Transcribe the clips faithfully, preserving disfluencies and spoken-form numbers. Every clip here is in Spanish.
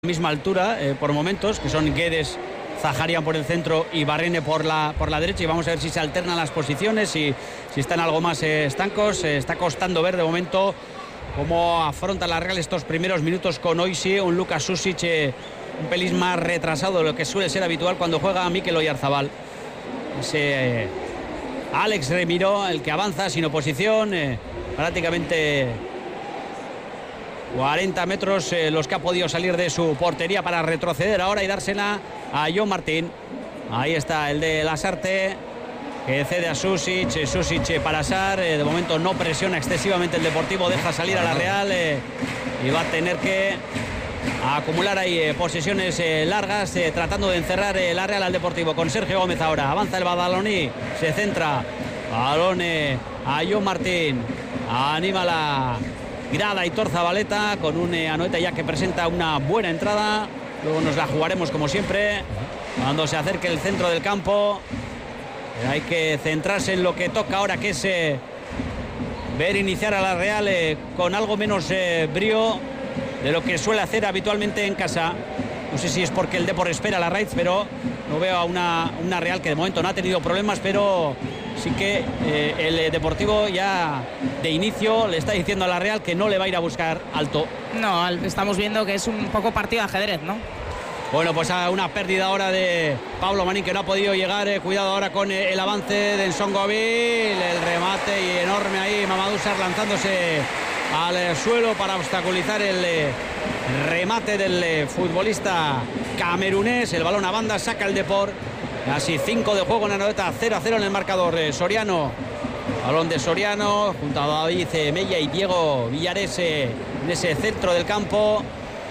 misma altura eh, por momentos, que son Guedes, Zaharian por el centro y Barrene por la, por la derecha, y vamos a ver si se alternan las posiciones, si, si están algo más eh, estancos. Eh, está costando ver de momento cómo afronta la Real estos primeros minutos con hoy sí un Lucas Susic eh, un pelín más retrasado de lo que suele ser habitual cuando juega Mikel Oyarzabal. Ese eh, Alex Remiro, el que avanza sin oposición, eh, prácticamente cuarenta metros eh, los que ha podido salir de su portería para retroceder ahora y dársela a John Martín. Ahí está el de Lasarte, que cede a Susic, Susic para Sar. Eh, de momento no presiona excesivamente el Deportivo, deja salir a la Real eh, y va a tener que acumular ahí eh, posesiones eh, largas, eh, tratando de encerrar eh, la Real al Deportivo con Sergio Gómez ahora. Avanza el Badaloní, se centra, balón eh, a John Martín, anima la grada Aitor Zabaleta con un eh, Anoeta ya que presenta una buena entrada. Luego nos la jugaremos como siempre cuando se acerque el centro del campo. Pero hay que centrarse en lo que toca ahora, que es eh, ver iniciar a la Real eh, con algo menos eh, brío de lo que suele hacer habitualmente en casa. No sé si es porque el Depor espera a la Raiz, pero no veo a una, una Real que de momento no ha tenido problemas, pero sí que eh, el Deportivo ya de inicio le está diciendo a la Real que no le va a ir a buscar alto. No, estamos viendo que es un poco partido de ajedrez, ¿no? Bueno, pues a una pérdida ahora de Pablo Marín, que no ha podido llegar. Eh, cuidado ahora con eh, el avance de Nsongovil, el remate y enorme ahí Mamadou Sarr lanzándose al eh, suelo para obstaculizar el eh, remate del eh, futbolista camerunés. El balón a banda, saca el Depor. Casi cinco de juego en Anoeta, cero a cero en el marcador. eh, Soriano, balón de Soriano junto a David eh, Mella y Diego Villares eh, en ese centro del campo.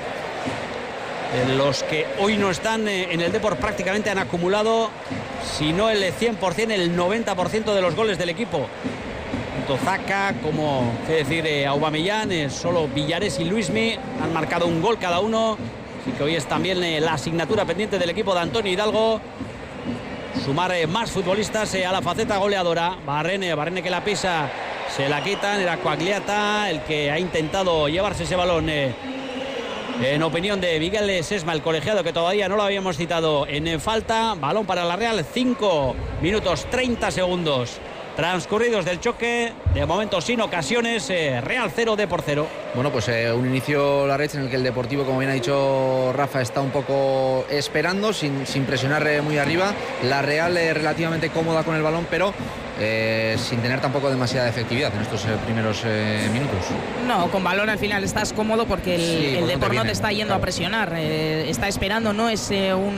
Los que hoy no están en el Depor prácticamente han acumulado, si no el cien por ciento, el noventa por ciento de los goles del equipo. Tanto Zaka como, qué decir, eh, Aubameyang, eh, solo Villares y Luismi han marcado un gol cada uno. Así que hoy es también eh, la asignatura pendiente del equipo de Antonio Hidalgo, sumar eh, más futbolistas eh, a la faceta goleadora. Barrene, Barrene que la pisa, se la quitan, era Coagliata el que ha intentado llevarse ese balón. Eh, En opinión de Miguel Sesma, el colegiado, que todavía no lo habíamos citado en falta. Balón para la Real, cinco minutos treinta segundos transcurridos del choque. De momento sin ocasiones, eh, Real cero, Depor cero. Bueno, pues eh, un inicio la red en el que el Deportivo, como bien ha dicho Rafa, está un poco esperando, sin, sin presionar eh, muy arriba. La Real eh, relativamente cómoda con el balón, pero Eh, sin tener tampoco demasiada efectividad en estos eh, primeros eh, minutos. No, con balón al final estás cómodo porque el, sí, el Depor no te está yendo claro. a presionar, eh, está esperando, no es eh, un,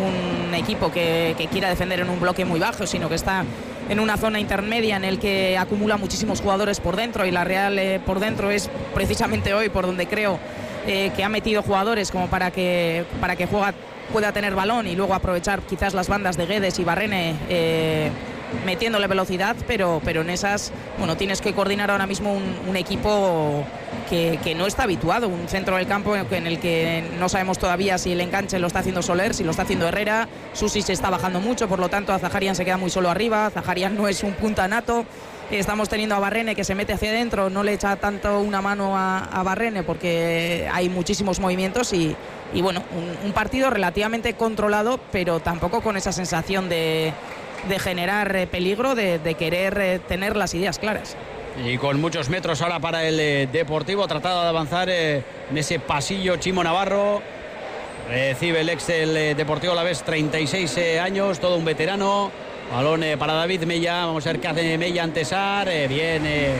un equipo que, que quiera defender en un bloque muy bajo, sino que está en una zona intermedia en el que acumula muchísimos jugadores por dentro, y la Real eh, por dentro es precisamente hoy por donde creo eh, que ha metido jugadores como para que, para que juega, pueda tener balón y luego aprovechar quizás las bandas de Guedes y Barrene eh, metiéndole velocidad, pero, pero en esas, bueno, tienes que coordinar ahora mismo un, un equipo que, que no está habituado, un centro del campo en el que no sabemos todavía si el enganche lo está haciendo Soler, si lo está haciendo Herrera. Susi se está bajando mucho, por lo tanto a Zaharian se queda muy solo arriba. Zaharian no es un punta nato. Estamos teniendo a Barrene que se mete hacia adentro, no le echa tanto una mano a, a Barrene porque hay muchísimos movimientos y, y bueno, un, un partido relativamente controlado, pero tampoco con esa sensación de de generar eh, peligro, de, de querer eh, tener las ideas claras. Y con muchos metros ahora para el eh, Deportivo, tratado de avanzar eh, en ese pasillo Chimo Navarro. Recibe el ex del eh, Deportivo Alavés, treinta y seis eh, años, todo un veterano. Balón eh, para David Mella, vamos a ver qué hace Mella ante Sar. Eh, viene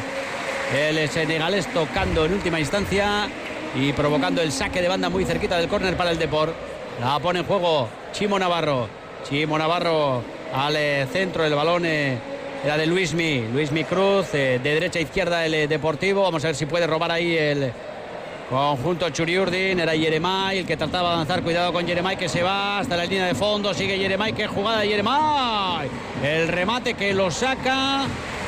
el senegalés tocando en última instancia y provocando el saque de banda muy cerquita del córner para el Depor. La pone en juego Chimo Navarro. Chimo Navarro al eh, centro, el balón eh, era de Luismi, Luismi Cruz, eh, de derecha a izquierda el eh, Deportivo. Vamos a ver si puede robar ahí el conjunto Churiurdin. Era Yeremay el que trataba de avanzar, cuidado con Yeremay que se va hasta la línea de fondo, sigue Yeremay, qué jugada de Yeremay, el remate que lo saca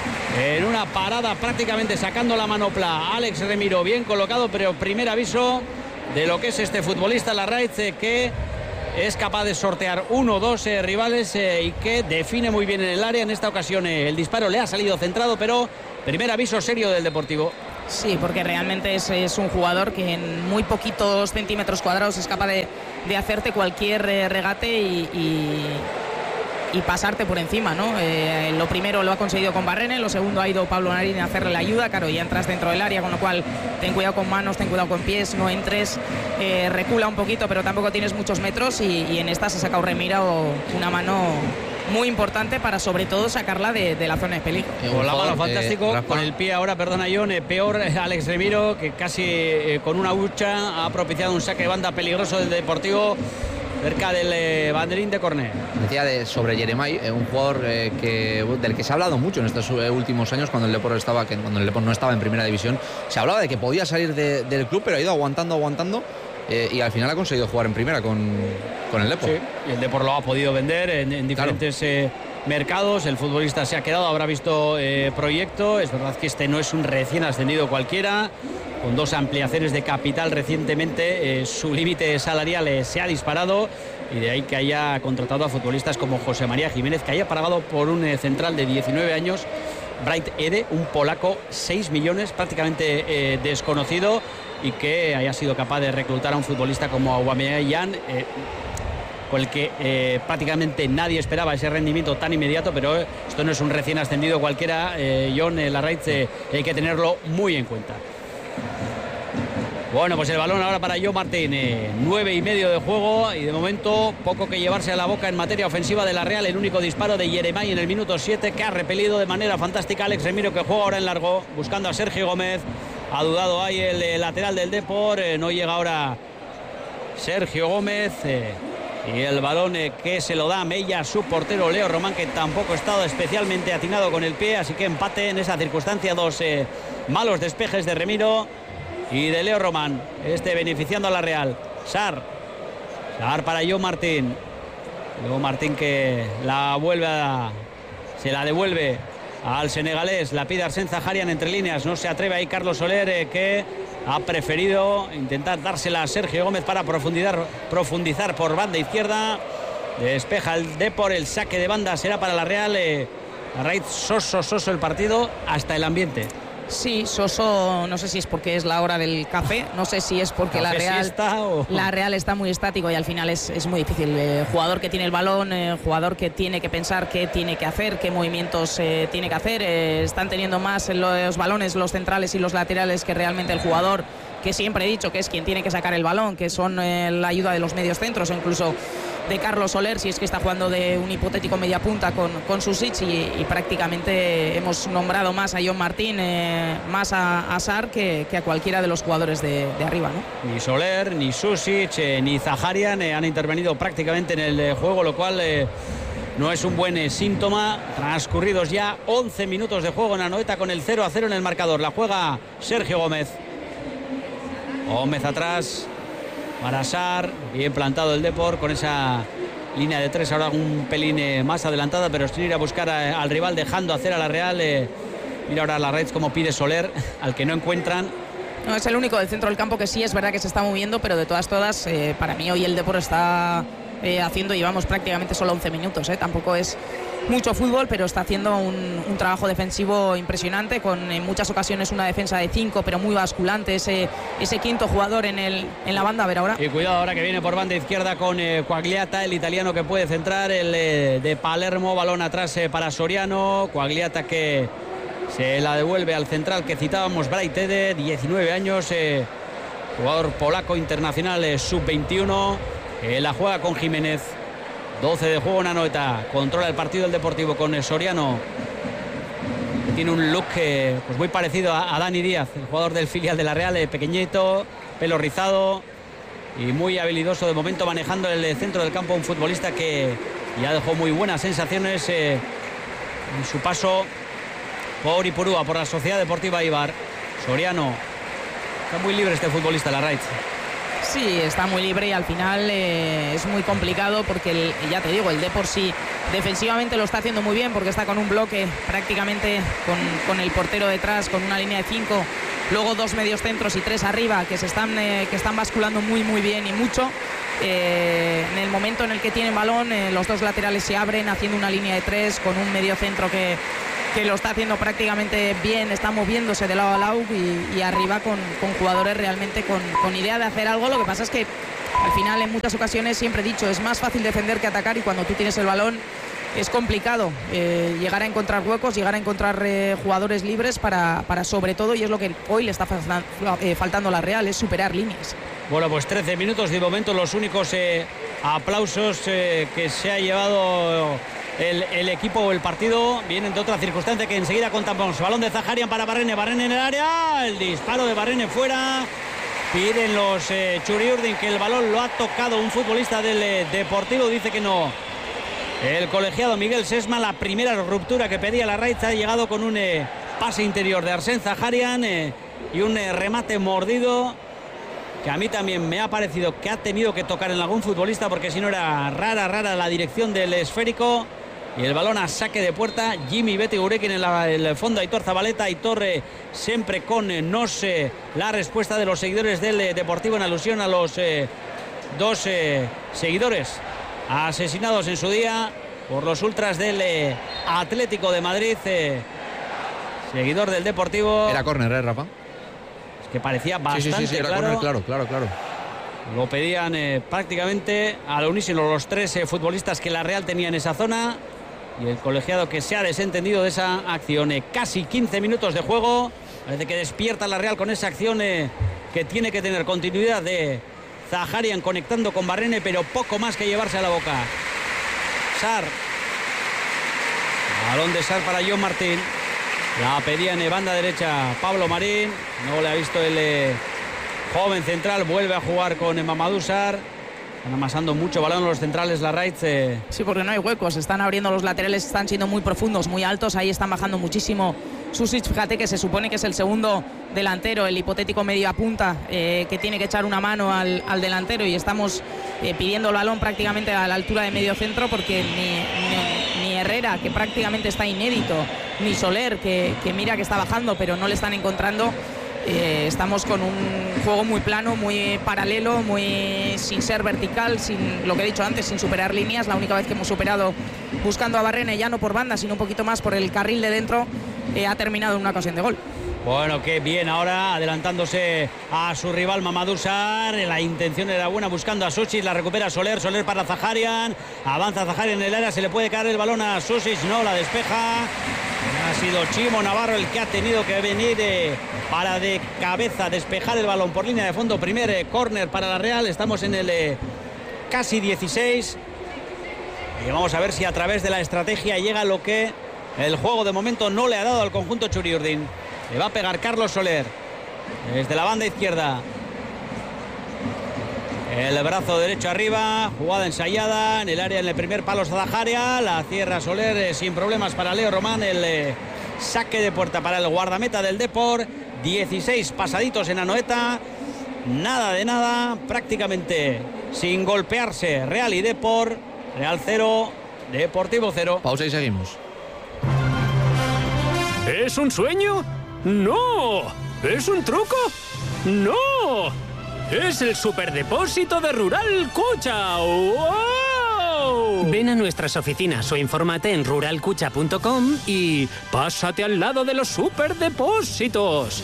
en una parada prácticamente sacando la manopla Alex Remiro, bien colocado, pero primer aviso de lo que es este futbolista, la Raiz, eh, que es capaz de sortear uno o dos eh, rivales eh, y que define muy bien en el área. En esta ocasión eh, el disparo le ha salido centrado, pero primer aviso serio del Deportivo. Sí, porque realmente es, es un jugador que en muy poquitos centímetros cuadrados es capaz de, de hacerte cualquier eh, regate y, y, y pasarte por encima, ¿no? Eh, lo primero lo ha conseguido con Barrene, lo segundo ha ido Pablo Narín a hacerle la ayuda, claro, ya entras dentro del área, con lo cual ten cuidado con manos, ten cuidado con pies, no entres, eh, recula un poquito, pero tampoco tienes muchos metros y, y en esta se ha sacado Remiro una mano muy importante para sobre todo sacarla de, de la zona de peligro. Con la mano fantástico, eh, con el pie ahora, perdona John, eh, peor Alex Remiro, que casi eh, con una hucha ha propiciado un saque de banda peligroso del Deportivo cerca del eh, banderín de córner. Decía de, sobre Yeremay, eh, un jugador eh, que, del que se ha hablado mucho en estos eh, últimos años cuando el Depor estaba, que cuando el Depor no estaba en primera división. Se hablaba de que podía salir de, del club, pero ha ido aguantando, aguantando. Eh, y al final ha conseguido jugar en primera con, con el Depor. Sí, y el Depor lo ha podido vender en, en diferentes claro. eh, mercados. El futbolista se ha quedado, habrá visto eh, proyecto. Es verdad que este no es un recién ascendido cualquiera. Con dos ampliaciones de capital recientemente, eh, su límite salarial eh, se ha disparado. Y de ahí que haya contratado a futbolistas como José María Jiménez, que haya pagado por un eh, central de diecinueve años, Bright Ede, un polaco, seis millones, prácticamente eh, desconocido, y que haya sido capaz de reclutar a un futbolista como Aubameyang, eh, con el que eh, prácticamente nadie esperaba ese rendimiento tan inmediato, pero eh, esto no es un recién ascendido cualquiera. eh, John eh, Larraitz, eh, hay que tenerlo muy en cuenta. Bueno, pues el balón ahora para John Martín, eh, nueve y medio de juego y de momento poco que llevarse a la boca en materia ofensiva de la Real. El único disparo de Yeremay en el minuto siete, que ha repelido de manera fantástica Alex Remiro, que juega ahora en largo buscando a Sergio Gómez. Ha dudado ahí el, el lateral del Depor, eh, no llega ahora Sergio Gómez, eh, y el balón eh, que se lo da a Mella, su portero Leo Román, que tampoco ha estado especialmente atinado con el pie, así que empate en esa circunstancia. Dos eh, malos despejes de Remiro y de Leo Román, este beneficiando a la Real. Sar, Sar para John Martín, John Martín que la vuelve a, se la devuelve al senegalés, la pide Arsène Zaharian entre líneas, no se atreve ahí Carlos Soler, eh, que ha preferido intentar dársela a Sergio Gómez para profundizar, profundizar por banda izquierda. Despeja el Depor, el saque de banda será para la Real. eh, a raíz soso, soso el partido, hasta el ambiente. Sí, soso, no sé si es porque es la hora del café, no sé si es porque la Real, o... la Real está muy estático y al final es, es muy difícil. Eh, jugador que tiene el balón, eh, jugador que tiene que pensar qué tiene que hacer, qué movimientos eh, tiene que hacer. Eh, están teniendo más los balones los centrales y los laterales que realmente el jugador, que siempre he dicho que es quien tiene que sacar el balón, que son eh, la ayuda de los medios centros o incluso de Carlos Soler, si es que está jugando de un hipotético media punta con, con Susic, y, y prácticamente hemos nombrado más a John Martín, eh, más a, a Sar que, que a cualquiera de los jugadores de, de arriba, ¿no? Ni Soler, ni Susic, eh, ni Zaharian eh, han intervenido prácticamente en el eh, juego, lo cual eh, no es un buen eh, síntoma. Transcurridos ya once minutos de juego en Anoeta con el cero a cero en el marcador. La juega Sergio Gómez. Gómez atrás para Sar, bien plantado el Depor con esa línea de tres, ahora un pelín más adelantada, pero sin ir a buscar a, al rival, dejando hacer a la Real. Eh, mira ahora la Reds como pide Soler, al que no encuentran. No, es el único del centro del campo que sí es verdad que se está moviendo, pero de todas todas, eh, para mí hoy el Depor está eh, haciendo, llevamos prácticamente solo once minutos, eh, tampoco es mucho fútbol, pero está haciendo un, un trabajo defensivo impresionante, con en muchas ocasiones una defensa de cinco, pero muy basculante, ese, ese quinto jugador en, el, en la banda. A ver ahora. Y cuidado ahora que viene por banda izquierda con eh, Quagliata, el italiano que puede centrar, el eh, de Palermo, balón atrás eh, para Soriano. Quagliata que se la devuelve al central que citábamos, Bright Ede, diecinueve años, eh, jugador polaco internacional, eh, sub veintiuno, eh, la juega con Jiménez. doce de juego en Anoeta, controla el partido del Deportivo con Soriano. Tiene un look eh, pues muy parecido a, a Dani Díaz, el jugador del filial de la Real, eh, pequeñito, pelo rizado y muy habilidoso de momento manejando el centro del campo, un futbolista que ya dejó muy buenas sensaciones eh, en su paso por Ipurúa, por la Sociedad Deportiva Eibar. Soriano, está muy libre este futbolista, la Raiz. Sí, está muy libre y al final eh, es muy complicado porque, el, ya te digo, el Depor sí defensivamente lo está haciendo muy bien porque está con un bloque prácticamente con, con el portero detrás, con una línea de cinco, luego dos medios centros y tres arriba que se están, eh, que están basculando muy muy bien y mucho. Eh, en el momento en el que tienen balón, eh, los dos laterales se abren haciendo una línea de tres con un medio centro que, que lo está haciendo prácticamente bien, está moviéndose de lado a lado y, y arriba con, con jugadores realmente con, con idea de hacer algo. Lo que pasa es que al final, en muchas ocasiones, siempre he dicho, es más fácil defender que atacar, y cuando tú tienes el balón es complicado eh, llegar a encontrar huecos, llegar a encontrar eh, jugadores libres para, para sobre todo, y es lo que hoy le está eh, faltando a la Real, es superar líneas. Bueno, pues trece minutos de momento, los únicos eh, aplausos eh, que se ha llevado el, el equipo o el partido vienen de otra circunstancia que enseguida contamos. Balón de Zaharian para Barrene, Barrene en el área, el disparo de Barrene fuera. Piden los eh, Txuri-Urdin que el balón lo ha tocado un futbolista del eh, Deportivo, dice que no. El colegiado Miguel Sesma, la primera ruptura que pedía la Raiz, ha llegado con un eh, pase interior de Arsène Zaharian eh, y un eh, remate mordido, que a mí también me ha parecido que ha tenido que tocar en algún futbolista, porque si no era rara, rara la dirección del esférico. Y el balón a saque de puerta. Jimmy Beti Gurekin en la, el fondo, Aitor Zabaleta, Aitor eh, siempre con eh, no sé la respuesta de los seguidores del eh, Deportivo en alusión a los eh, dos eh, seguidores asesinados en su día por los ultras del eh, Atlético de Madrid, eh, seguidor del Deportivo. Era córner, ¿eh, Rafa? Es que parecía bastante sí, sí, sí, sí, era claro. Córner, claro, claro, claro. Lo pedían eh, prácticamente al unísono los tres eh, futbolistas que la Real tenía en esa zona, y el colegiado que se ha desentendido de esa acción. Eh, casi quince minutos de juego, parece que despierta la Real con esa acción eh, que tiene que tener continuidad de Zaharian conectando con Barrene, pero poco más que llevarse a la boca. Sarr, balón de Sarr para Jon Martín, la pedía en banda derecha Pablo Marín, no le ha visto el eh, joven central, vuelve a jugar con Mamadou Sarr. Están amasando mucho balón los centrales, la Raiz. Eh. Sí, porque no hay huecos, están abriendo los laterales, están siendo muy profundos, muy altos, ahí están bajando muchísimo. Susic, fíjate que se supone que es el segundo delantero, el hipotético media punta, eh, que tiene que echar una mano al, al delantero, y estamos eh, pidiendo el balón prácticamente a la altura de medio centro, porque ni, ni, ni Herrera, que prácticamente está inédito, ni Soler, que, que mira que está bajando, pero no le están encontrando. Eh, estamos con un juego muy plano, muy paralelo, muy sin ser vertical, sin lo que he dicho antes, sin superar líneas. La única vez que hemos superado buscando a Barrene, ya no por banda, sino un poquito más por el carril de dentro, eh, ha terminado en una ocasión de gol. Bueno, qué bien ahora, adelantándose a su rival Mamadou Sarr. La intención era buena, buscando a Susic, la recupera Soler, Soler para Zaharian, avanza Zaharian en el área, se le puede caer el balón a Susic, no, la despeja. Ha sido Chimo Navarro el que ha tenido que venir eh, para de cabeza despejar el balón por línea de fondo. Primer eh, córner para la Real, estamos en el eh, casi dieciséis, y vamos a ver si a través de la estrategia llega lo que el juego de momento no le ha dado al conjunto Txuri-Urdin. Le va a pegar Carlos Soler desde la banda izquierda, el brazo derecho arriba, jugada ensayada en el área, en el primer palo Zaharian, la cierra Soler eh, sin problemas para Leo Román. El eh, saque de puerta para el guardameta del Depor. Dieciséis pasaditos en Anoeta, nada de nada, prácticamente sin golpearse Real y Depor. Real cero, Deportivo cero. Pausa y seguimos. ¿Es un sueño? ¡No! ¿Es un truco? ¡No! ¡Es el superdepósito de Rural Cucha! ¡Wow! Ven a nuestras oficinas o infórmate en rural cucha punto com y pásate al lado de los superdepósitos.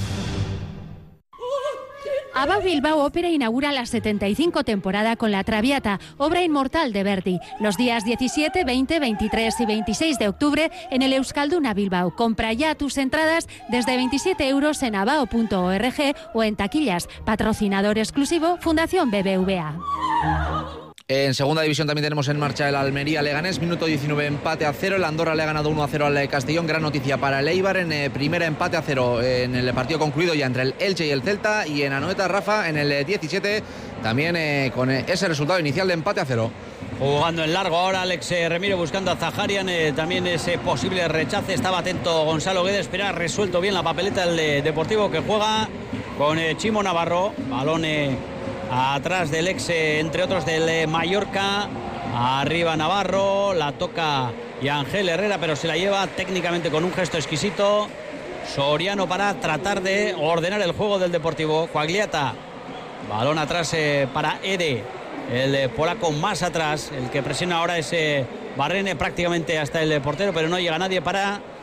ABBA Bilbao Ópera inaugura la setenta y cinco temporada con La Traviata, obra inmortal de Verdi, los días diecisiete, veinte, veintitrés y veintiséis de octubre en el Euskalduna Bilbao. Compra ya tus entradas desde veintisiete euros en abao punto org o en taquillas. Patrocinador exclusivo, Fundación B B V A. En segunda división también tenemos en marcha el Almería Leganés, minuto diecinueve, empate a cero. El Andorra le ha ganado uno a cero al Castellón. Gran noticia para el Eibar en eh, primera, empate a cero en el partido concluido ya entre el Elche y el Celta. Y en Anoeta, Rafa, en el diecisiete, también eh, con eh, ese resultado inicial de empate a cero. Jugando en largo ahora Alex eh, Remiro buscando a Zaharian, eh, también ese posible rechace. Estaba atento Gonzalo Guedes, pero ha resuelto bien la papeleta el eh, Deportivo, que juega con eh, Chimo Navarro. Balón eh, atrás del ex, eh, entre otros, del eh, Mallorca. Arriba Navarro, la toca y Ángel Herrera, pero se la lleva técnicamente con un gesto exquisito Soriano para tratar de ordenar el juego del Deportivo. Quagliata, balón atrás eh, para Ede, el eh, polaco más atrás. El que presiona ahora es eh, Barrene prácticamente hasta el portero, pero no llega nadie para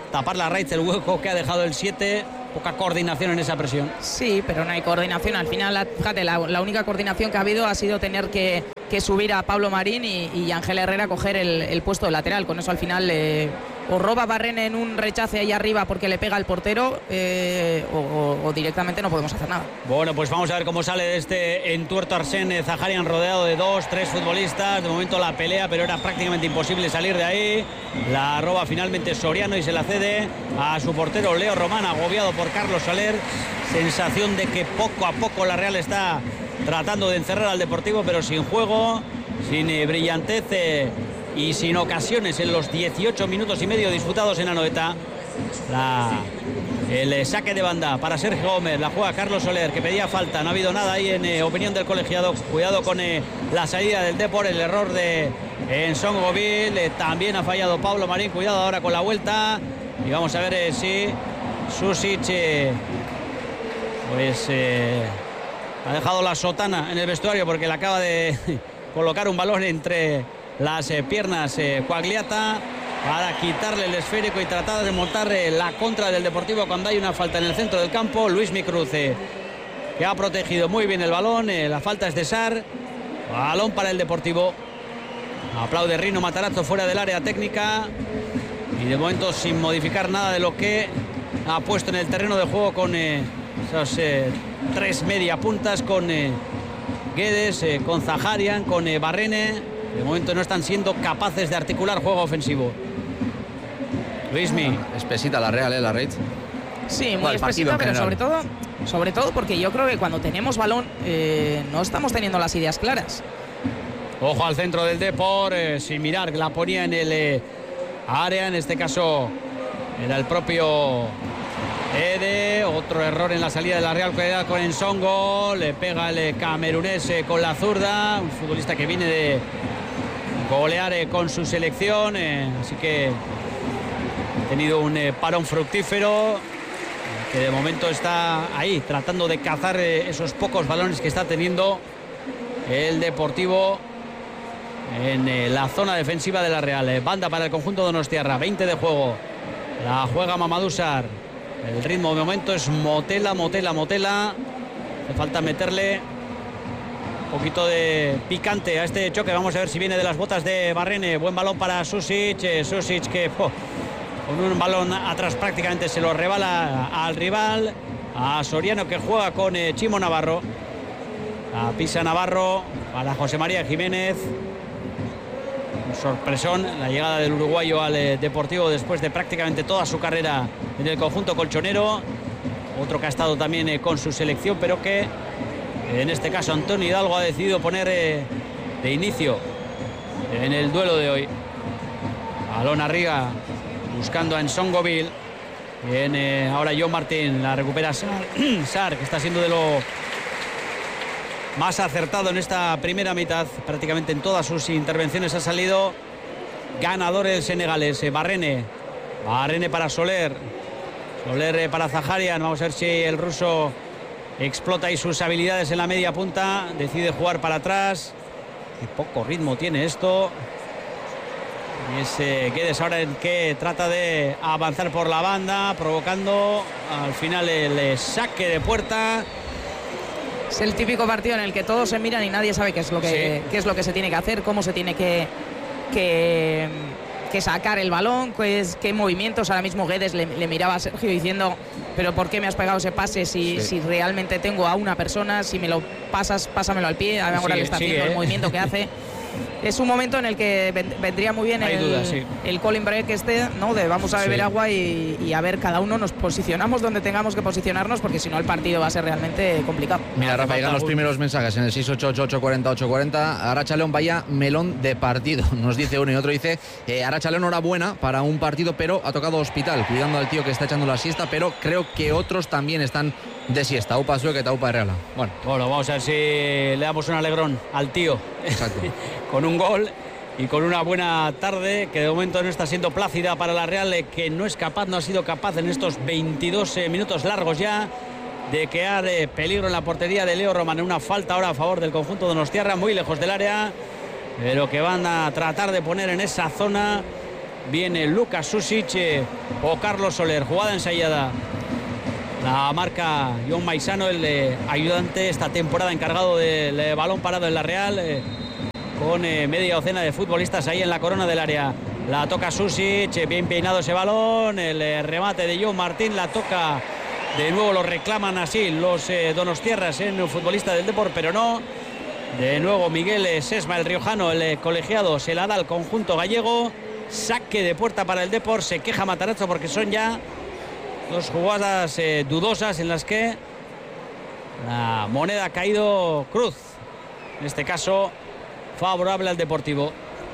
tapar la raíz del hueco que ha dejado el siete. Poca coordinación en esa presión. Sí, pero no hay coordinación. Al final, fíjate, la, la única coordinación que ha habido ha sido tener que, que subir a Pablo Marín y, y Ángel Herrera a coger el, el puesto de lateral. Con eso al final eh, o roba Barrene en un rechace ahí arriba porque le pega al portero eh, o, o, o directamente no podemos hacer nada. Bueno, pues vamos a ver cómo sale de este entuerto Arsène Zaharian, rodeado de dos, tres futbolistas. De momento la pelea, pero era prácticamente imposible salir de ahí. La roba finalmente Soriano y se la cede a su portero Leo Román, agobiado por Carlos Soler. Sensación de que poco a poco la Real está tratando de encerrar al Deportivo, pero sin juego, sin eh, brillantez eh, y sin ocasiones en los dieciocho minutos y medio disputados en Anoeta. La, el eh, saque de banda para Sergio Gómez, la juega Carlos Soler, que pedía falta. No ha habido nada ahí en eh, opinión del colegiado. Cuidado con eh, la salida del Depor, el error de Nsongoville. Eh, también ha fallado Pablo Marín. Cuidado ahora con la vuelta. Y vamos a ver eh, si Susic eh, pues eh, ha dejado la sotana en el vestuario, porque le acaba de colocar un balón entre las eh, piernas eh, Quagliata, para quitarle el esférico y tratar de montar eh, la contra del Deportivo cuando hay una falta en el centro del campo. Luismi Cruz, eh, que ha protegido muy bien el balón. Eh, la falta es de Sar. Balón para el Deportivo. Aplaude Rino Matarazzo fuera del área técnica. Y de momento sin modificar nada de lo que ha puesto en el terreno de juego con eh, esos eh, tres media puntas, con eh, Guedes, eh, con Zaharian, con eh, Barrene. De momento no están siendo capaces de articular juego ofensivo. Luismi. Espesita la Real, ¿eh? La Red. Sí, muy espesita, pero sobre todo, sobre todo porque yo creo que cuando tenemos balón eh, no estamos teniendo las ideas claras. Ojo al centro del Depor, eh, sin mirar, la ponía en el eh, área, en este caso era el propio Ede. Otro error en la salida de la Real con Nsongo. Le pega el camerunés eh, con la zurda, un futbolista que viene de golear eh, con su selección, eh, así que ha tenido un eh, parón fructífero, que de momento está ahí tratando de cazar eh, esos pocos balones que está teniendo el Deportivo en eh, la zona defensiva de la Real. Eh, banda para el conjunto donostiarra, veinte de juego, la juega Mamadou Sarr. El ritmo de momento es Motela, Motela, Motela. Hace falta meterle un poquito de picante a este choque. Vamos a ver si viene de las botas de Barrene. Buen balón para Susic, eh, Susic que oh, con un balón atrás prácticamente se lo rebala al rival. A Soriano, que juega con eh, Chimo Navarro. La pisa Navarro para José María Jiménez. Un sorpresón la llegada del uruguayo al eh, Deportivo después de prácticamente toda su carrera en el conjunto colchonero. Otro que ha estado también eh, con su selección, pero que en este caso Antonio Hidalgo ha decidido poner eh, de inicio en el duelo de hoy. Balón arriba buscando a Nsongoville. Viene ahora John Martín, la recupera Sarr, que está siendo de lo más acertado en esta primera mitad. Prácticamente en todas sus intervenciones ha salido ganador el senegalés. Barrene, Barrene para Soler, Soler para Zaharian. Vamos a ver si el ruso explota ahí sus habilidades en la media punta. Decide jugar para atrás. Qué poco ritmo tiene esto. Y es eh, Guedes ahora el que trata de avanzar por la banda, provocando al final el eh, saque de puerta. Es el típico partido en el que todos se miran y nadie sabe qué es lo que, sí. qué es lo que se tiene que hacer, cómo se tiene que, que, que sacar el balón, qué, qué movimientos. Ahora mismo Guedes le, le miraba a Sergio diciendo: pero ¿por qué me has pegado ese pase si, sí. si realmente tengo a una persona? Si me lo pasas, pásamelo al pie. Ahora sí, le está sí, haciendo eh. el movimiento que hace. Es un momento en el que vendría muy bien el, duda, sí. el calling break este, ¿no? De vamos a beber sí. agua y, y a ver, cada uno nos posicionamos donde tengamos que posicionarnos, porque si no el partido va a ser realmente complicado. Mira, Rafa, llegan los primeros mensajes en el seis ocho ocho, ocho cuarenta, ocho cuarenta. Aracha León, vaya melón de partido, nos dice uno, y otro dice eh, Aracha León, enhorabuena para un partido, pero ha tocado hospital, cuidando al tío que está echando la siesta, pero creo que otros también están de siesta. Upa Sueque, Taupa Reala. Bueno. Bueno, vamos a ver si le damos un alegrón al tío. Exacto. Con un gol y con una buena tarde que de momento no está siendo plácida para la Real, que no es capaz, no ha sido capaz en estos veintidós minutos largos ya de crear eh, peligro en la portería de Leo Román. Una falta ahora a favor del conjunto de donostiarra, muy lejos del área, pero que van a tratar de poner en esa zona viene Lucas Susic eh, o Carlos Soler. Jugada ensayada. La marca John Maisano, el eh, ayudante esta temporada encargado del eh, balón parado en la Real, eh, con eh, media docena de futbolistas ahí en la corona del área. La toca Susic, eh, bien peinado ese balón, el eh, remate de John Martín, la toca de nuevo, lo reclaman así los eh, donostiarras en un futbolista del Depor, pero no. De nuevo Miguel eh, Sesma, el riojano, el eh, colegiado, se la da al conjunto gallego. Saque de puerta para el Depor, se queja Matarazzo porque son ya dos jugadas eh, dudosas en las que la moneda ha caído cruz. En este caso, favorable al Deportivo.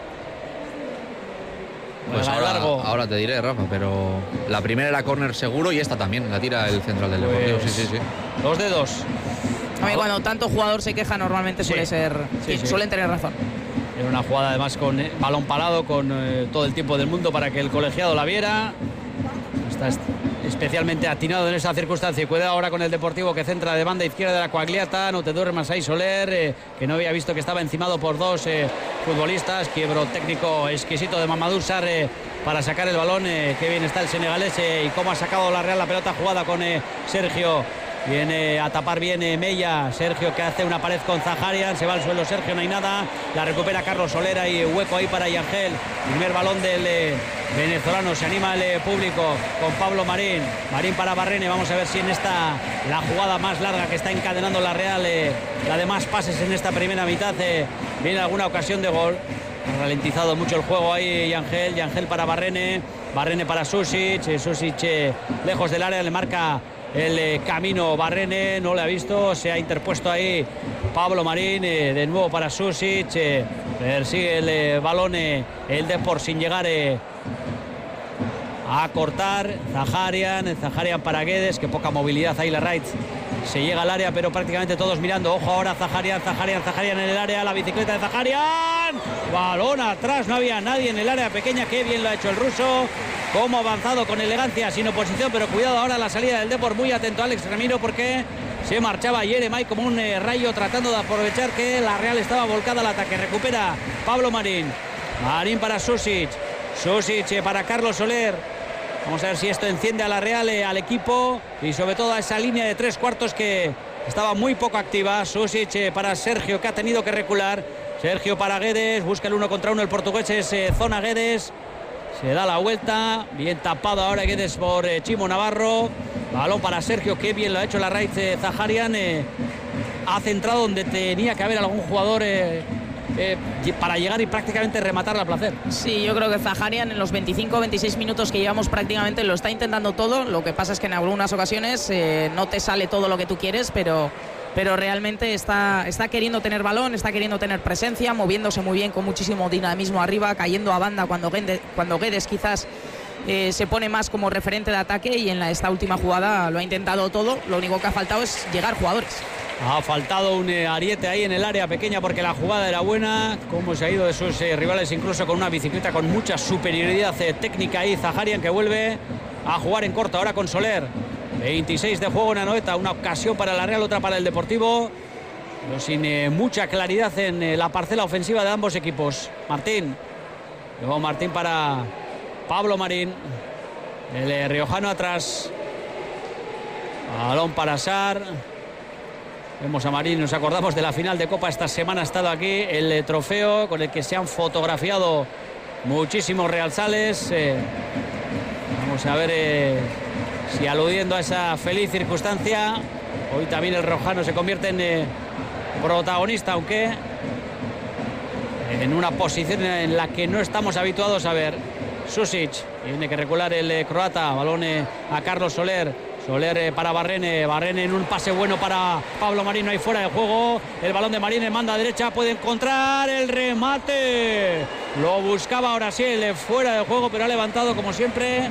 Pues ahora, ahora te diré, Rafa, pero la primera era córner seguro y esta también, la tira el central del Deportivo. Pues, sí, sí, sí. Dos de dos. A mí, cuando tanto jugador se queja, normalmente suele sí. ser, Sí, sí. suelen tener razón. Era una jugada además con eh, balón parado, con eh, todo el tiempo del mundo para que el colegiado la viera. Está especialmente atinado en esa circunstancia. Y cuidado ahora con el Deportivo, que centra de banda izquierda de la Coagliata. No te duermas ahí, Soler, eh, que no había visto que estaba encimado por dos eh, futbolistas. Quiebro técnico exquisito de Mamadou Sarr eh, para sacar el balón. Eh, qué bien está el senegalés eh, y cómo ha sacado la Real la pelota jugada con eh, Sergio. Viene a tapar bien eh, Mella. Sergio, que hace una pared con Zaharian. Se va al suelo Sergio, no hay nada. La recupera Carlos Soler y hueco ahí para Yangel. Primer balón del eh, venezolano. Se anima el eh, público con Pablo Marín. Marín para Barrene. Vamos a ver si en esta, la jugada más larga que está encadenando la Real, eh, la de más pases en esta primera mitad, eh, viene alguna ocasión de gol. Ha ralentizado mucho el juego ahí Yangel. Yangel para Barrene. Barrene para Susic. Eh, Susic eh, lejos del área, le marca el eh, camino Barrene, no le ha visto, se ha interpuesto ahí Pablo Marín, eh, de nuevo para Susic, eh, persigue el eh, balón eh, el Depor sin llegar eh, a cortar. Zaharian, Zaharian para Guedes, que poca movilidad ahí la Raiz. Se llega al área, pero prácticamente todos mirando. Ojo ahora Zaharian, Zaharian, Zaharian en el área, la bicicleta de Zaharian. Balón atrás, no había nadie en el área pequeña, qué bien lo ha hecho el ruso. Cómo ha avanzado con elegancia, sin oposición, pero cuidado ahora la salida del Depor. Muy atento Alex Ramiro, porque se marchaba Jeremai como un eh, rayo, tratando de aprovechar que la Real estaba volcada al ataque. Recupera Pablo Marín. Marín para Susic. Susic eh, para Carlos Soler. Vamos a ver si esto enciende a la Real, eh, al equipo, y sobre todo a esa línea de tres cuartos que estaba muy poco activa. Susic eh, para Sergio, que ha tenido que recular. Sergio para Guedes, busca el uno contra uno el portugués, es eh, zona Guedes. Se da la vuelta, bien tapado ahora Guedes por eh, Chimo Navarro. Balón para Sergio, que bien lo ha hecho la Raiz. eh, Zaharian eh, ha centrado donde tenía que haber algún jugador eh, eh, para llegar y prácticamente rematarla a placer. Sí, yo creo que Zaharian en los veinticinco o veintiséis minutos que llevamos prácticamente lo está intentando todo. Lo que pasa es que en algunas ocasiones eh, no te sale todo lo que tú quieres, pero... pero realmente está, está queriendo tener balón, está queriendo tener presencia, moviéndose muy bien, con muchísimo dinamismo arriba, cayendo a banda cuando Guedes, cuando Guedes quizás eh, se pone más como referente de ataque, y en la, esta última jugada lo ha intentado todo. Lo único que ha faltado es llegar jugadores. Ha faltado un eh, ariete ahí en el área pequeña, porque la jugada era buena. Cómo se ha ido de sus eh, rivales, incluso con una bicicleta con mucha superioridad eh, técnica ahí. Zaharian, que vuelve a jugar en corto ahora con Soler. veintiséis de juego en Anoeta, una ocasión para la Real, otra para el Deportivo, pero sin eh, mucha claridad en eh, la parcela ofensiva de ambos equipos. Martín, luego Martín para Pablo Marín, el eh, riojano atrás, balón para Sarr. Vemos a Marín, nos acordamos de la final de Copa, esta semana ha estado aquí, el eh, trofeo con el que se han fotografiado muchísimos realsales. eh, vamos a ver eh, si aludiendo a esa feliz circunstancia, hoy también el riojano se convierte en eh, protagonista, aunque en una posición en la que no estamos habituados a ver. Susic, tiene que recular el eh, croata, balón eh, a Carlos Soler. Soler eh, para Barrene, Barrene en un pase bueno para Pablo Marín, no hay fuera de juego. El balón de Marín en manda derecha, puede encontrar el remate. Lo buscaba ahora sí, el fuera de juego, pero ha levantado como siempre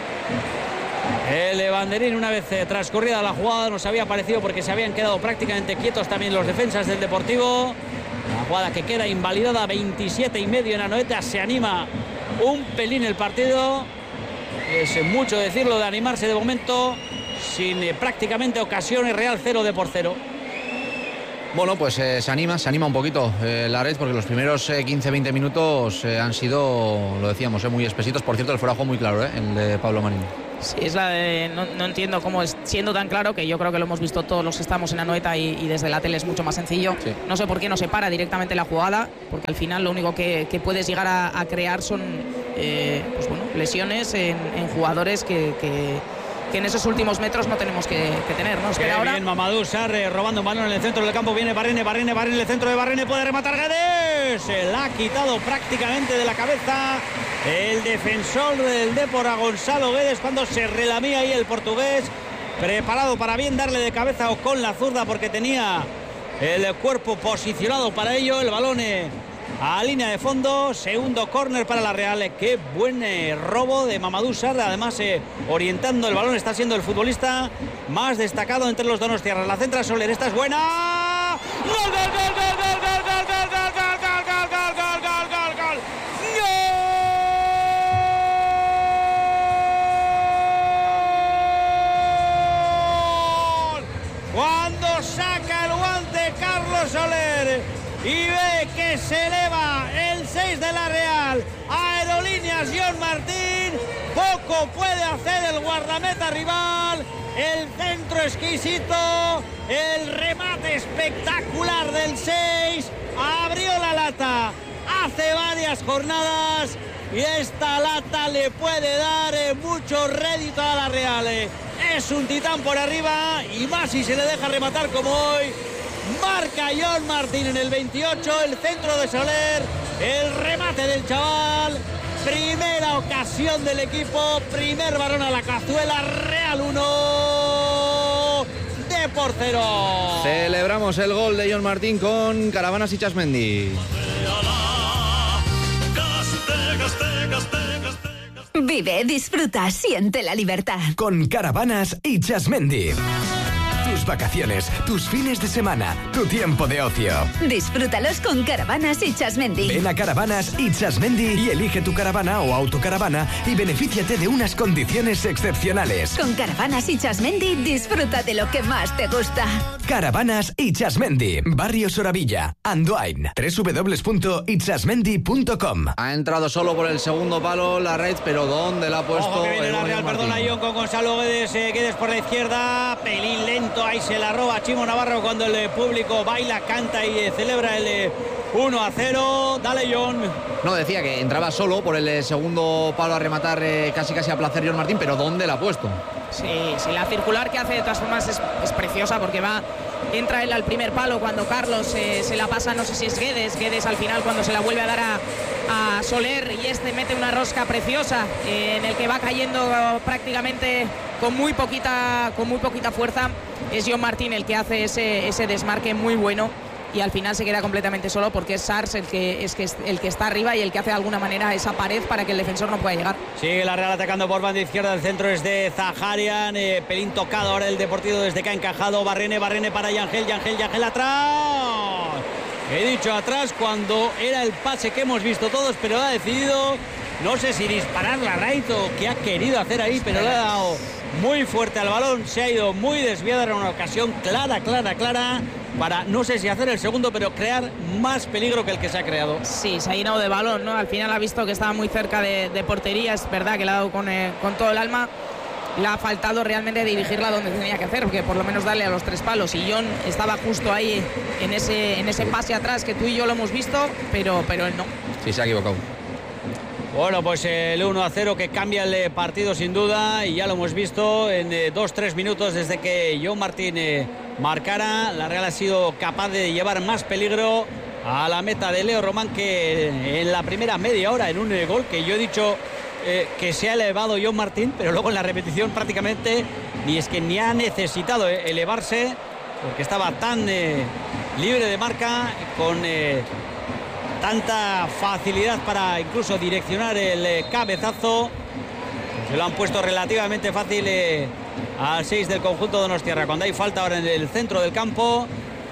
el banderín una vez eh, transcurrida la jugada. Nos había parecido, porque se habían quedado prácticamente quietos también los defensas del Deportivo. La jugada que queda invalidada, veintisiete y medio en Anoeta. Se anima un pelín el partido. Es mucho decirlo de animarse de momento, sin eh, prácticamente ocasiones. Real cero de por cero. Bueno, pues eh, se anima, se anima un poquito eh, la red, porque los primeros eh, quince veinte minutos eh, han sido, lo decíamos, eh, muy espesitos. Por cierto, el fuera de juego muy claro, eh, el de Pablo Marín. Sí, es la de, no, no entiendo cómo es, siendo tan claro, que yo creo que lo hemos visto todos los que estamos en Anoeta y, y desde la tele es mucho más sencillo. Sí. No sé por qué no se para directamente la jugada, porque al final lo único que, que puedes llegar a, a crear son eh, pues bueno, lesiones en, en jugadores que, que, que en esos últimos metros no tenemos que, que tener, ¿no? Espera ahora. Bien, Mamadou Sarr robando un balón en el centro del campo, viene Barrene, Barrene, Barrene, el centro de Barrene, puede rematar Guedes, se la ha quitado prácticamente de la cabeza el defensor del Depor a Gonzalo Guedes cuando se relamía ahí el portugués, preparado para bien darle de cabeza o con la zurda porque tenía el cuerpo posicionado para ello. El balón eh, a línea de fondo, segundo córner para la Real. Qué buen eh, robo de Mamadou Sarr, además eh, orientando el balón, está siendo el futbolista más destacado entre los donostiarras. La centra Soler, esta es buena. ¡Gol, gol, gol, gol, gol, gol, gol, gol, gol, gol, gol, gol, gol, gol, gol, gol! Cuando saca el guante Carlos Soler y ve que se eleva el seis de la Real, Aerolíneas John Martín, poco puede hacer el guardameta rival. El centro exquisito, el remate espectacular del seis, abrió la lata hace varias jornadas y esta lata le puede dar mucho rédito a la Real. Es un titán por arriba y más si se le deja rematar como hoy. Marca John Martín en el veintiocho, el centro de Soler, el remate del chaval. Primera ocasión del equipo, primer balón a la cazuela, Real uno, Depor cero. Celebramos el gol de John Martín con Caravanas y Chasmendi. Vive, disfruta, siente la libertad. Con Caravanas y Chasmendi. Tus vacaciones, tus fines de semana, tu tiempo de ocio. Disfrútalos con Caravanas y Chasmendi. Ven a Caravanas y Chasmendi y elige tu caravana o autocaravana y benefíciate de unas condiciones excepcionales. Con Caravanas y Chasmendi disfruta de lo que más te gusta. Caravanas y Chasmendi, Barrio Soravilla, Andoain, doble u doble u doble u punto ichasmendi punto com. Ha entrado solo por el segundo palo la red, pero ¿dónde la ha puesto? Ojo que viene el la Real, perdona John con Gonzalo Guedes, eh, Guedes por la izquierda, pelín lento, ahí se la roba Chimo Navarro cuando el público baila, canta y eh, celebra el eh, uno a cero. Dale, John. No, decía que entraba solo por el eh, segundo palo a rematar eh, casi casi a placer John Martín, pero ¿dónde la ha puesto? Sí, sí, la circular que hace de todas formas es, es preciosa porque va, entra él al primer palo cuando Carlos eh, se la pasa, no sé si es Guedes, Guedes al final cuando se la vuelve a dar a, a Soler y este mete una rosca preciosa eh, en el que va cayendo prácticamente con muy poquita, con muy poquita fuerza. Es John Martín el que hace ese, ese desmarque muy bueno y al final se queda completamente solo porque es Sars el que, es que es el que está arriba y el que hace de alguna manera esa pared para que el defensor no pueda llegar. Sigue la Real atacando por banda izquierda, el centro es de Zaharian, eh, pelín tocado ahora el Deportivo desde que ha encajado Barrene, Barrene para Yangel, Yangel, Yangel atrás. He dicho atrás cuando era el pase que hemos visto todos, pero ha decidido, no sé si disparar la raíz o qué ha querido hacer ahí, pero le ha dado muy fuerte al balón, se ha ido muy desviada, era una ocasión clara, clara, clara para, no sé si hacer el segundo, pero crear más peligro que el que se ha creado. Sí, se ha llenado de balón, ¿no? Al final ha visto que estaba muy cerca de, de portería, es verdad que le ha dado con, eh, con todo el alma. Le ha faltado realmente dirigirla donde tenía que hacer, porque por lo menos darle a los tres palos. Y John estaba justo ahí en ese, en ese pase atrás que tú y yo lo hemos visto, pero, pero él no. Sí, se ha equivocado. Bueno, pues el uno a cero que cambia el partido sin duda y ya lo hemos visto en dos tres minutos desde que John Martín eh, marcara. La Real ha sido capaz de llevar más peligro a la meta de Leo Román que en la primera media hora en un eh, gol que yo he dicho eh, que se ha elevado John Martín, pero luego en la repetición prácticamente ni es que ni ha necesitado eh, elevarse porque estaba tan eh, libre de marca con... Eh, tanta facilidad para incluso direccionar el eh, cabezazo. Se lo han puesto relativamente fácil eh, al seis del conjunto de Donostiarra cuando hay falta ahora en el centro del campo.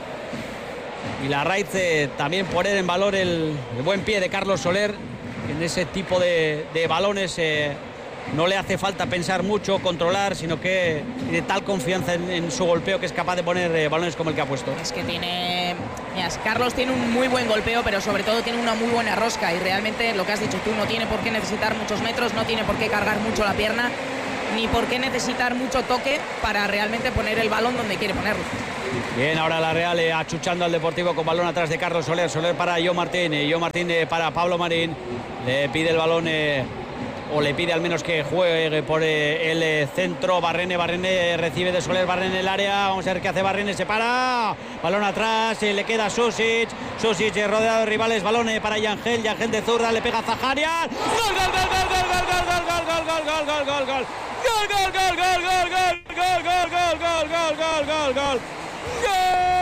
Y la raíz eh, también poner en valor el, el buen pie de Carlos Soler en ese tipo de, de balones eh, no le hace falta pensar mucho, controlar, sino que tiene tal confianza en, en su golpeo que es capaz de poner eh, balones como el que ha puesto. Es que tiene... Mira, Carlos tiene un muy buen golpeo, pero sobre todo tiene una muy buena rosca y realmente lo que has dicho tú, no tiene por qué necesitar muchos metros, no tiene por qué cargar mucho la pierna, ni por qué necesitar mucho toque para realmente poner el balón donde quiere ponerlo. Bien, ahora la Real eh, achuchando al Deportivo con balón atrás de Carlos Soler. Soler para Yo Martín, eh, Yo Martín eh, para Pablo Marín. Le pide el balón, eh, o le pide al menos que juegue por eh, el eh, centro. Barrene, Barrene eh, recibe de Soler, Barrene en el área. Vamos a ver qué hace Barrene, se para. Balón atrás, eh, le queda Susic. Susic eh, rodeado de rivales, balón eh, para Yangel. Yangel de zurda, le pega a Zaharian. ¡Gol, gol, gol, gol, gol, gol, gol, gol, gol, gol, gol, gol, gol, gol! ¡Gol, gol, gol, gol, gol, gol, gol, gol, gol, gol, gol, gol, gol, gol! ¡Gol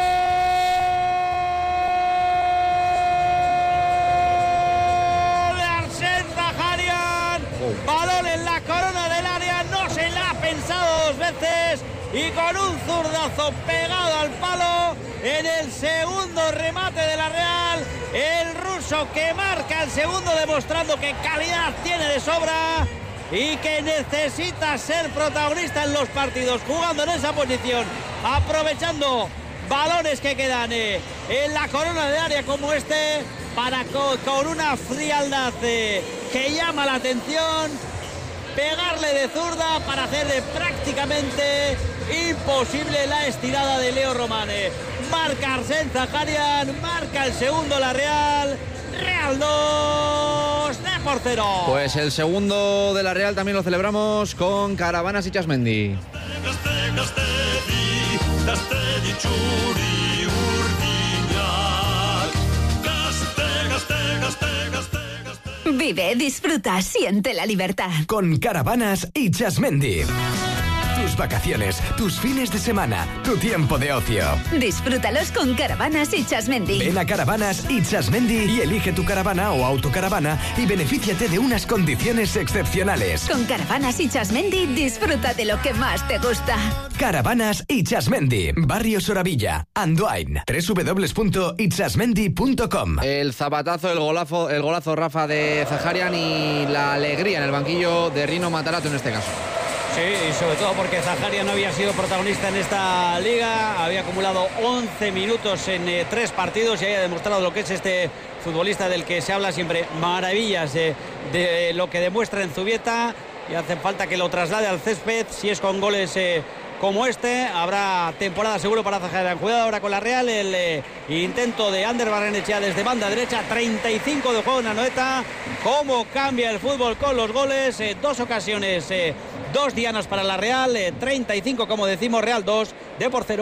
de Arsène Zaharian! Balón en la corona del área, no se la ha pensado dos veces y con un zurdazo pegado al palo en el segundo remate de la Real, el ruso que marca el segundo demostrando que calidad tiene de sobra y que necesita ser protagonista en los partidos, jugando en esa posición, aprovechando balones que quedan eh, en la corona de área como este, para con, con una frialdad eh, que llama la atención, pegarle de zurda para hacer de prácticamente imposible la estirada de Leo Romane. Marca Arsène Zaharian, marca el segundo la Real. Real dos, Depor cero. Pues el segundo de la Real también lo celebramos con Caravanas y Txasmendi. Vive, disfruta, siente la libertad. Con Caravanas y Txasmendi. Tus vacaciones, tus fines de semana, tu tiempo de ocio. Disfrútalos con Caravanas y Txasmendi. Ven a Caravanas y Txasmendi y elige tu caravana o autocaravana y benefíciate de unas condiciones excepcionales. Con Caravanas y Txasmendi disfruta de lo que más te gusta. Caravanas y Txasmendi, Barrio Soravilla, Andoain, doble u doble u doble u punto itxasmendi punto com. El zapatazo, el golazo, el golazo Rafa de Zaharian y la alegría en el banquillo de Rino Matarato en este caso. Sí, y sobre todo porque Zaharian no había sido protagonista en esta liga, había acumulado once minutos en eh, tres partidos y había demostrado lo que es este futbolista del que se habla siempre maravillas de, de lo que demuestra en Zubieta, y hace falta que lo traslade al césped. Si es con goles eh, como este, habrá temporada seguro para Zaharian. Cuidado ahora con la Real, el eh, intento de Ander Barrenechea desde banda derecha, treinta y cinco de juego en Anoeta. Cómo cambia el fútbol con los goles, eh, dos ocasiones, eh, dos dianas para la Real, eh, treinta y cinco como decimos, Real dos, Depor cero.